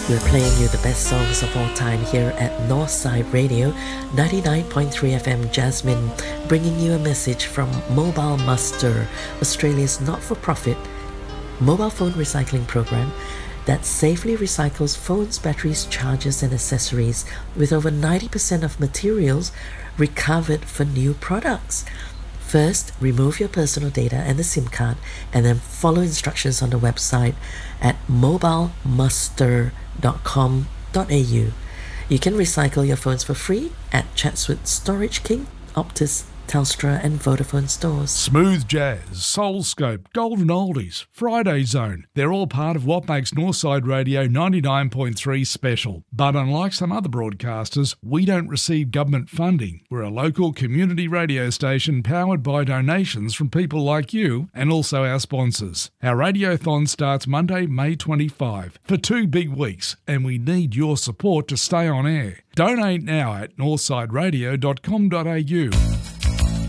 We're playing you the best songs of all time here at Northside Radio, 99.3 FM Jasmine, bringing you a message from Mobile Muster, Australia's not-for-profit mobile phone recycling program that safely recycles phones, batteries, chargers and accessories, with over 90% of materials recovered for new products. First, remove your personal data and the SIM card, and then follow instructions on the website at mobilemuster.com.au. You can recycle your phones for free at Chatswood Storage King, Optus, Telstra and Vodafone stores. Smooth Jazz, Soulscope, Golden Oldies, Friday Zone. They're all part of what makes Northside Radio 99.3 special. But unlike some other broadcasters, we don't receive government funding. We're a local community radio station powered by donations from people like you and also our sponsors. Our radiothon starts Monday, May 25 for 2 big weeks, and we need your support to stay on air. Donate now at northsideradio.com.au.